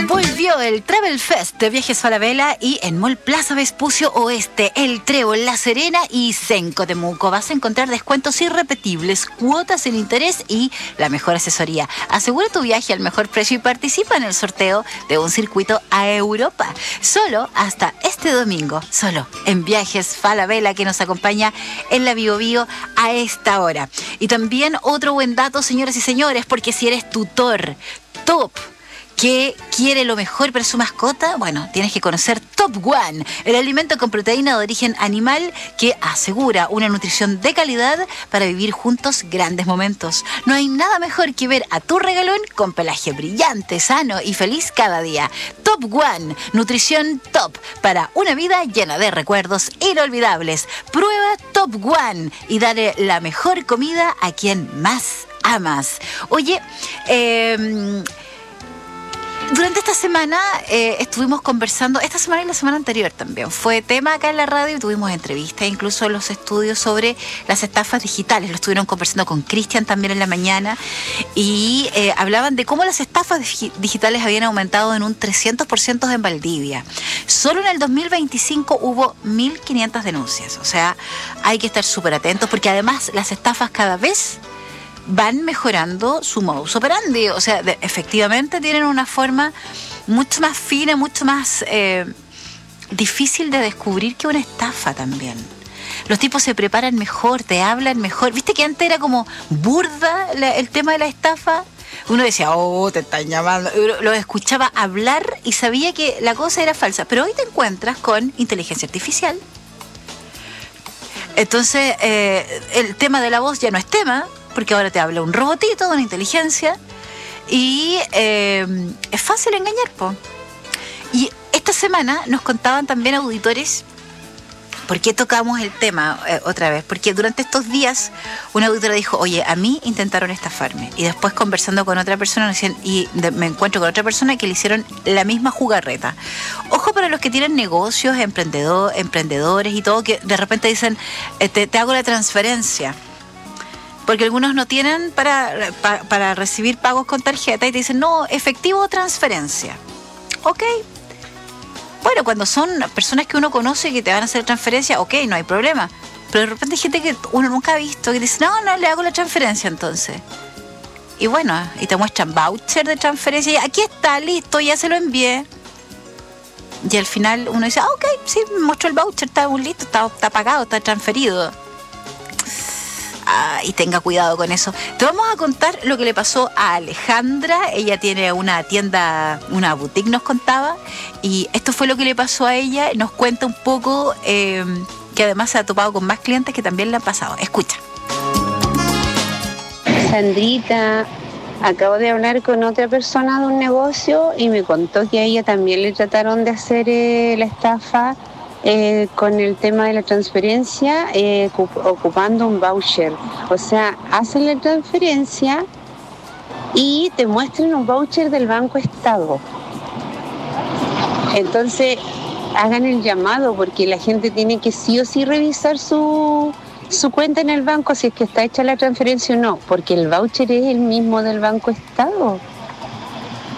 Volvió el Travel Fest de Viajes Falabella y en Mall Plaza Vespucio Oeste, El Trébol, La Serena y Senco Temuco. Vas a encontrar descuentos irrepetibles, cuotas sin interés y la mejor asesoría. Asegura tu viaje al mejor precio y participa en el sorteo de un circuito a Europa. Solo hasta este domingo, solo en Viajes Falabella, que nos acompaña en la Bio Bio a esta hora. Y también otro buen dato, señoras y señores, porque si eres tutor, top, que quiere lo mejor para su mascota, bueno, tienes que conocer Top One, el alimento con proteína de origen animal que asegura una nutrición de calidad para vivir juntos grandes momentos. No hay nada mejor que ver a tu regalón con pelaje brillante, sano y feliz cada día. Top One, nutrición top para una vida llena de recuerdos inolvidables. Prueba Top One y dale la mejor comida a quien más amas. Oye, durante esta semana estuvimos conversando, esta semana y la semana anterior también, fue tema acá en la radio y tuvimos entrevistas, incluso en los estudios sobre las estafas digitales. Lo estuvieron conversando con Cristian también en la mañana y hablaban de cómo las estafas digitales habían aumentado en un 300% en Valdivia. Solo en el 2025 hubo 1.500 denuncias, o sea, hay que estar súper atentos porque además las estafas cada vez van mejorando su modus operandi, o sea, efectivamente tienen una forma mucho más fina, mucho más difícil de descubrir que una estafa también. Los tipos se preparan mejor, te hablan mejor. ¿Viste que antes era como burda el tema de la estafa? Uno decía, oh, te están llamando. Lo escuchaba hablar y sabía que la cosa era falsa. Pero hoy te encuentras con inteligencia artificial. Entonces, el tema de la voz ya no es tema, porque ahora te habla un robotito, una inteligencia, y es fácil engañar, po. Y esta semana nos contaban también auditores, ¿por qué tocamos el tema otra vez? Porque durante estos días una auditora dijo, oye, a mí intentaron estafarme. Y después conversando con otra persona, me encuentro con otra persona que le hicieron la misma jugarreta. Ojo para los que tienen negocios, emprendedores y todo, que de repente dicen, te hago la transferencia. Porque algunos no tienen para recibir pagos con tarjeta y te dicen, no, efectivo o transferencia. Ok. Bueno, cuando son personas que uno conoce y que te van a hacer transferencia, ok, no hay problema. Pero de repente hay gente que uno nunca ha visto que dice, no, le hago la transferencia entonces. Y bueno, y te muestran voucher de transferencia y aquí está, listo, ya se lo envié. Y al final uno dice, ok, sí, me mostró el voucher, está listo, está pagado, está transferido. Y tenga cuidado con eso. Te vamos a contar lo que le pasó a Alejandra. Ella tiene una tienda, una boutique nos contaba, y esto fue lo que le pasó a ella. Nos cuenta un poco que además se ha topado con más clientes que también le han pasado. Escucha. Sandrita, acabo de hablar con otra persona de un negocio y me contó que a ella también le trataron de hacer la estafa con el tema de la transferencia, ocupando un voucher. O sea, hacen la transferencia y te muestran un voucher del Banco Estado. Entonces, hagan el llamado porque la gente tiene que sí o sí revisar su cuenta en el banco si es que está hecha la transferencia o no, porque el voucher es el mismo del Banco Estado.